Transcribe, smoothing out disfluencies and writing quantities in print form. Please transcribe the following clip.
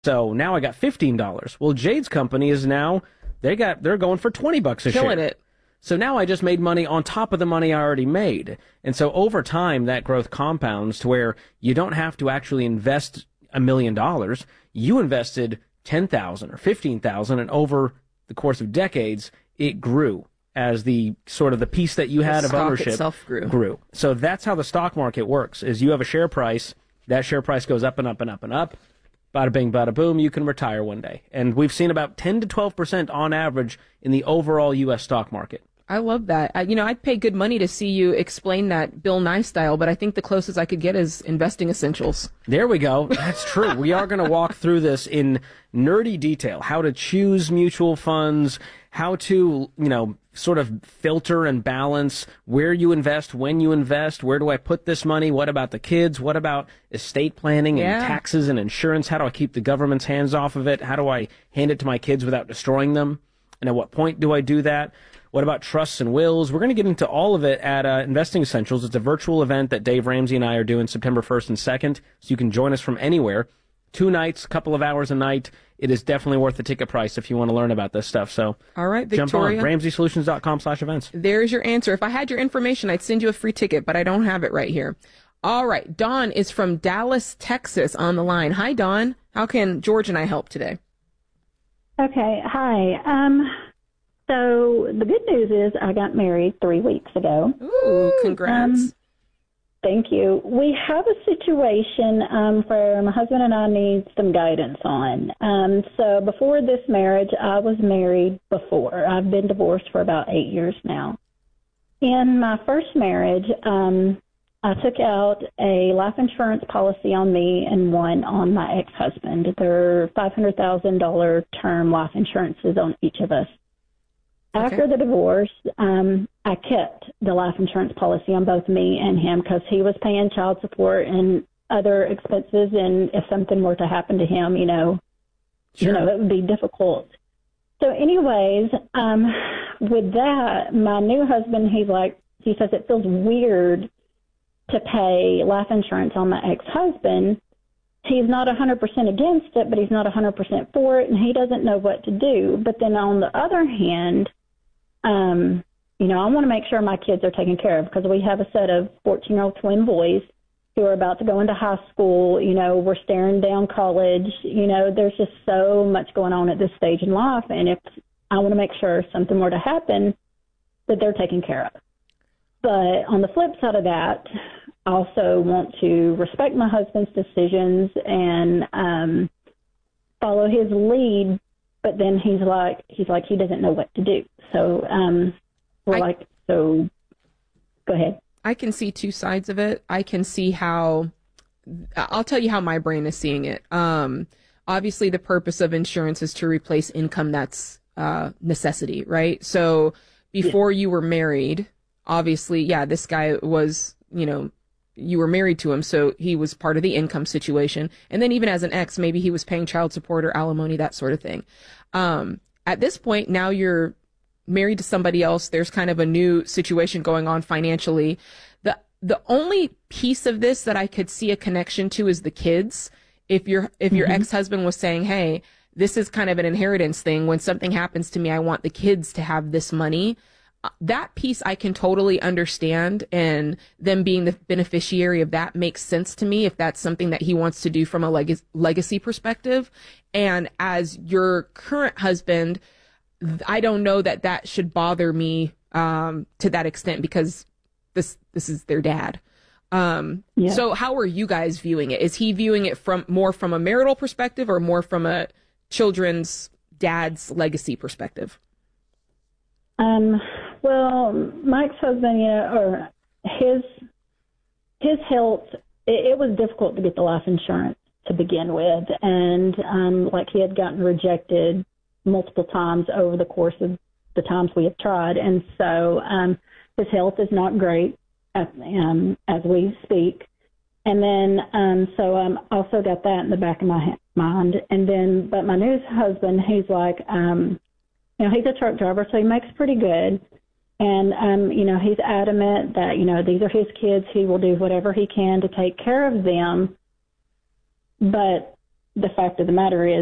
So now I got $15. Well, Jade's company is now, they're going for $20 a share. Killing it. So now I just made money on top of the money I already made. And so over time, that growth compounds to where you don't have to actually invest $1 million. You invested 10,000 or 15,000, and over the course of decades, it grew as the sort of the piece that you had of ownership itself grew. So that's how the stock market works, is you have a share price, that share price goes up and up and up and up. Bada bing, bada boom, you can retire one day. And we've seen about 10 to 12% on average in the overall U.S. stock market. I love that. I'd pay good money to see you explain that Bill Nye style, but I think the closest I could get is investing essentials. There we go. That's true. We are going to walk through this in nerdy detail, how to choose mutual funds, how to, sort of filter and balance where you invest, when you invest, where do I put this money, what about the kids, what about estate planning and taxes and insurance, how do I keep the government's hands off of it, how do I hand it to my kids without destroying them, and at what point do I do that? What about trusts and wills? We're going to get into all of it at Investing Essentials. It's a virtual event that Dave Ramsey and I are doing September 1st and 2nd, so you can join us from anywhere. 2 nights, a couple of hours a night. It is definitely worth the ticket price if you want to learn about this stuff. So all right, Victoria. Jump on RamseySolutions.com/events. There's your answer. If I had your information, I'd send you a free ticket, but I don't have it right here. All right. Dawn is from Dallas, Texas on the line. Hi, Dawn. How can George and I help today? Okay. Hi. So the good news is I got married 3 weeks ago. Ooh, congrats. Thank you. We have a situation where my husband and I need some guidance on. So before this marriage, I was married before. I've been divorced for about 8 years now. In my first marriage, I took out a life insurance policy on me and one on my ex-husband. They're $500,000 term life insurances on each of us. After the divorce, I kept the life insurance policy on both me and him because he was paying child support and other expenses, and if something were to happen to him, it would be difficult. So anyways, with that, my new husband, he says it feels weird to pay life insurance on my ex-husband. He's not 100% against it, but he's not 100% for it, and he doesn't know what to do. But then on the other hand, I want to make sure my kids are taken care of because we have a set of 14-year-old twin boys who are about to go into high school. We're staring down college. There's just so much going on at this stage in life. And if I want to make sure something were to happen, that they're taken care of. But on the flip side of that, I also want to respect my husband's decisions and follow his lead. But then he's like he doesn't know what to do. So go ahead. I can see two sides of it. I can see I'll tell you how my brain is seeing it. Obviously the purpose of insurance is to replace income that's necessity, right? So before you were married, obviously, this guy was, you were married to him, so he was part of the income situation. And then even as an ex, maybe he was paying child support or alimony, that sort of thing. At this point, now you're married to somebody else. There's kind of a new situation going on financially. The only piece of this that I could see a connection to is the kids. If your ex-husband was saying, hey, this is kind of an inheritance thing. When something happens to me, I want the kids to have this money. That piece I can totally understand, and them being the beneficiary of that makes sense to me if that's something that he wants to do from a legacy perspective. And as your current husband, I don't know that should bother me to that extent because this is their dad. So how are you guys viewing it? Is he viewing it more from a marital perspective or more from a children's dad's legacy perspective? Well, my ex-husband, or his health, it was difficult to get the life insurance to begin with. And he had gotten rejected multiple times over the course of the times we have tried. And so his health is not great as we speak. And then so also got that in the back of my mind. And then, but my new husband, he's like, he's a truck driver, so he makes pretty good. And, he's adamant that, these are his kids. He will do whatever he can to take care of them. But the fact of the matter is